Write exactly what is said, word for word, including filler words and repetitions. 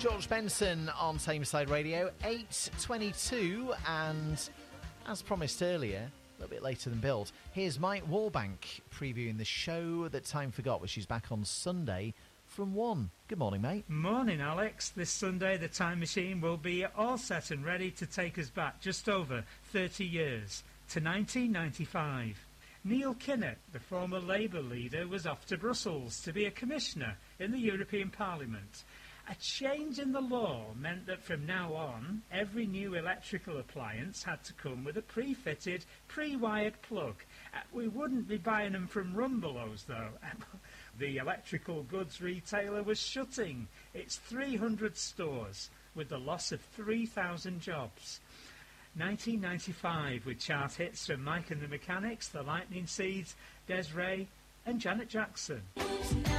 George Benson on Tameside Radio, eight twenty-two, and as promised earlier, a little bit later than billed, here's Mike Warbank previewing the show that time forgot, which is back on Sunday from one. Good morning, mate. Morning, Alex. This Sunday, the Time Machine will be all set and ready to take us back just over thirty years, to nineteen ninety-five. Neil Kinnock, the former Labour leader, was off to Brussels to be a commissioner in the European Parliament. A change in the law meant that from now on, every new electrical appliance had to come with a pre-fitted, pre-wired plug. Uh, we wouldn't be buying them from Rumbelows, though. The electrical goods retailer was shutting its three hundred stores, with the loss of three thousand jobs. nineteen ninety-five, with chart hits from Mike and the Mechanics, The Lightning Seeds, Des'ree and Janet Jackson.